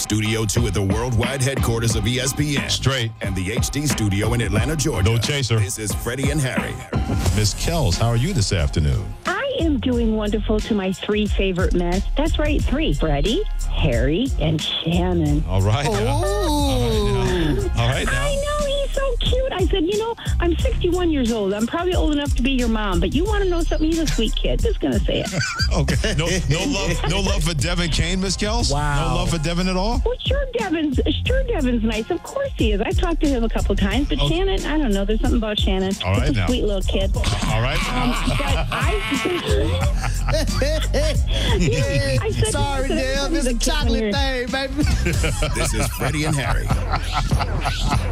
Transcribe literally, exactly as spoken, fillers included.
Studio two at the worldwide headquarters of E S P N. Straight. And the H D studio in Atlanta, Georgia. No chaser. This is Freddie and Harry. Miss Kels, how are you this afternoon? I am doing wonderful to my three favorite men. That's right, three. Freddie, Harry, and Shannon. All right. Now. Ooh. All right now. I know, he's so cute. I said, you know, I'm sixty-one years old. I'm probably old enough to be your mom, but you want to know something? He's a sweet kid. Just going to say it. Okay. No, no love, no love for Devin Kane, Miss Kels? Wow. No love for Devin at all? Well, sure, Devin's, sure, Devin's nice. Of course he is. I've talked to him a couple times, but Okay. Shannon, I don't know. There's something about Shannon. All right Just a now. sweet little kid. All right. Um, but I, I said, Sorry, I said, Dale. everybody's It's a a kid when chocolate you're- thing, baby. This is Freddie and Harry.